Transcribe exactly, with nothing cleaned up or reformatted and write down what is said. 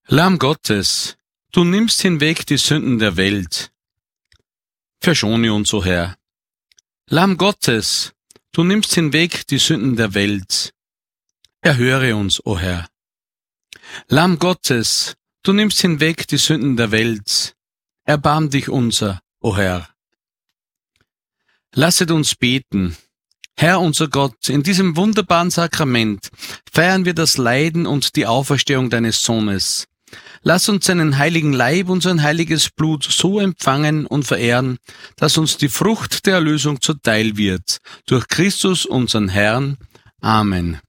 Lamm Gottes, du nimmst hinweg die Sünden der Welt. Verschone uns, o Herr. Lamm Gottes, du nimmst hinweg die Sünden der Welt. Erhöre uns, o Herr. Lamm Gottes, du nimmst hinweg die Sünden der Welt. Erbarm dich unser, o Herr. Lasset uns beten. Herr unser Gott, in diesem wunderbaren Sakrament feiern wir das Leiden und die Auferstehung deines Sohnes. Lass uns seinen heiligen Leib und sein heiliges Blut so empfangen und verehren, dass uns die Frucht der Erlösung zuteil wird. Durch Christus, unseren Herrn. Amen.